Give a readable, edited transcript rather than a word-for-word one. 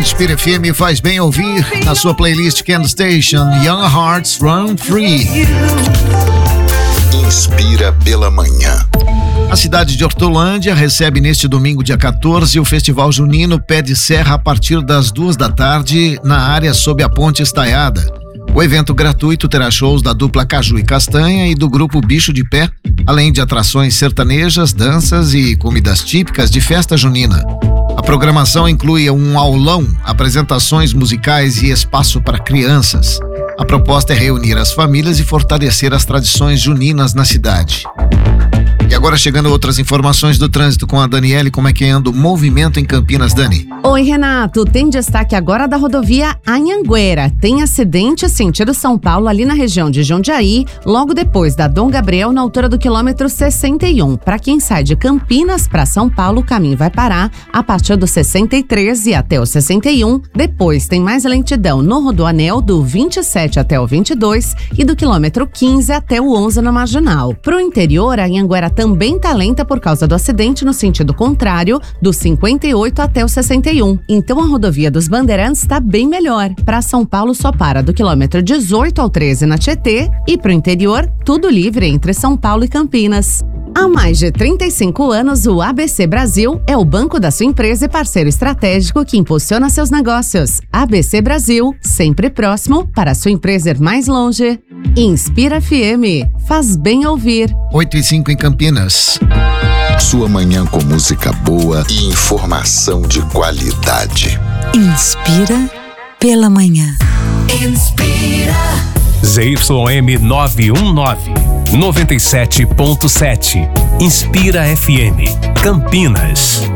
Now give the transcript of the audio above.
Inspira FM faz bem ouvir na sua playlist Can Station, Young Hearts Run Free. Inspira pela manhã. A cidade de Hortolândia recebe neste domingo, dia 14, o Festival Junino Pé de Serra a partir das 2 da tarde na área sob a Ponte Estaiada. O evento gratuito terá shows da dupla Caju e Castanha e do grupo Bicho de Pé, além de atrações sertanejas, danças e comidas típicas de festa junina. A programação inclui um aulão, apresentações musicais e espaço para crianças. A proposta é reunir as famílias e fortalecer as tradições juninas na cidade. E agora chegando outras informações do trânsito com a Daniele, como é que anda o movimento em Campinas, Dani? Oi, Renato, tem destaque agora da rodovia Anhanguera. Tem acidente sentido São Paulo ali na região de Jundiaí, logo depois da Dom Gabriel, na altura do quilômetro 61. Para quem sai de Campinas para São Paulo, o caminho vai parar a partir do 63 e até o 61. Depois tem mais lentidão no Rodoanel do 27 até o 22 e do quilômetro 15 até o 11 na Marginal. Pro interior, a Anhanguera também tá lenta por causa do acidente no sentido contrário, do 58 até o 61. Então a rodovia dos Bandeirantes está bem melhor. Para São Paulo só para do quilômetro 18 ao 13 na Tietê e pro interior tudo livre entre São Paulo e Campinas. Há mais de 35 anos, o ABC Brasil é o banco da sua empresa e parceiro estratégico que impulsiona seus negócios. ABC Brasil, sempre próximo para a sua empresa ir mais longe. Inspira FM, faz bem ouvir. 8:05 em Campinas. Sua manhã com música boa e informação de qualidade. Inspira pela manhã. Inspira. ZYM 919, 97.7. Inspira FM, Campinas.